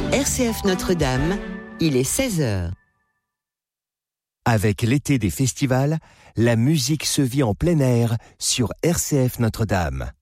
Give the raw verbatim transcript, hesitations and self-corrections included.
R C F Notre-Dame, il est seize heures. Avec l'été des festivals, la musique se vit en plein air sur R C F Notre-Dame.